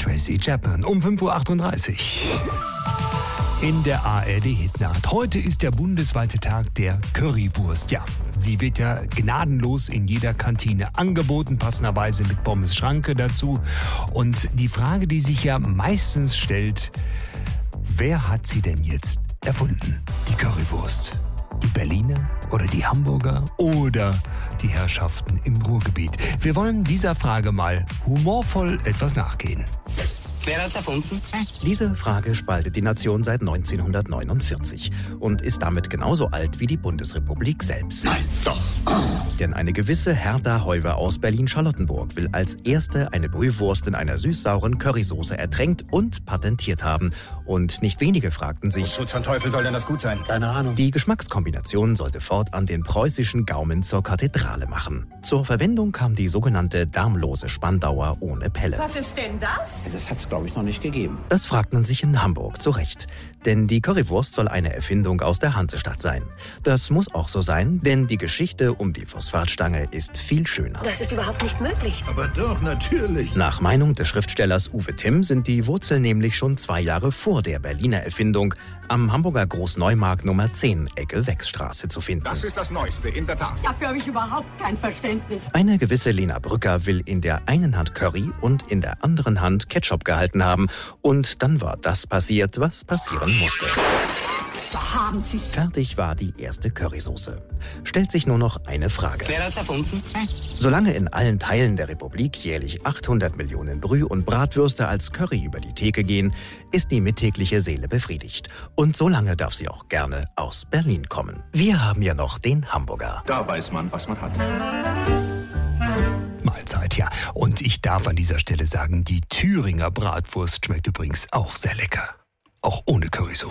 Tracy Chapman um 5:38 Uhr. In der ARD-Hitnacht. Heute ist der bundesweite Tag der Currywurst. Ja, sie wird ja gnadenlos in jeder Kantine angeboten, passenderweise mit Pommes Schranke dazu. Und die Frage, die sich ja meistens stellt, wer hat sie denn jetzt erfunden, die Currywurst? Die Berliner oder die Hamburger oder die Herrschaften im Ruhrgebiet? Wir wollen dieser Frage mal humorvoll etwas nachgehen. Wer hat's erfunden? Diese Frage spaltet die Nation seit 1949 und ist damit genauso alt wie die Bundesrepublik selbst. Nein, doch. Denn eine gewisse Hertha Heuwer aus Berlin-Charlottenburg will als erste eine Brühwurst in einer süß-sauren Currysoße ertränkt und patentiert haben. Und nicht wenige fragten sich, Wozu zum Teufel soll denn das gut sein? keine Ahnung. Die Geschmackskombination sollte fortan den preußischen Gaumen zur Kathedrale machen. Zur Verwendung kam die sogenannte darmlose Spandauer ohne Pelle. Was ist denn das? Das hat's, glaube ich, noch nicht gegeben. Das fragt man sich in Hamburg zu Recht. Denn die Currywurst soll eine Erfindung aus der Hansestadt sein. Das muss auch so sein, denn die Geschichte um die Phosphatstange ist viel schöner. Das ist überhaupt nicht möglich. Aber doch, natürlich. Nach Meinung des Schriftstellers Uwe Timm sind die Wurzeln nämlich schon 2 Jahre vor der Berliner Erfindung am Hamburger Großneumarkt Nummer 10, Ecke Wechsstraße zu finden. Das ist das Neueste, in der Tat. Dafür habe ich überhaupt kein Verständnis. Eine gewisse Lena Brücker will in der einen Hand Curry und in der anderen Hand Ketchup gehalten haben. Und dann war das passiert, was passieren musste. Da haben Sie's. Fertig war die erste Currysoße. Stellt sich nur noch eine Frage. Wer hat's erfunden? Solange in allen Teilen der Republik jährlich 800 Millionen Brüh- und Bratwürste als Curry über die Theke gehen, ist die mittägliche Seele befriedigt. Und solange darf sie auch gerne aus Berlin kommen. Wir haben ja noch den Hamburger. Da weiß man, was man hat. Mahlzeit, ja. Und ich darf an dieser Stelle sagen, die Thüringer Bratwurst schmeckt übrigens auch sehr lecker. Auch ohne Currysoße.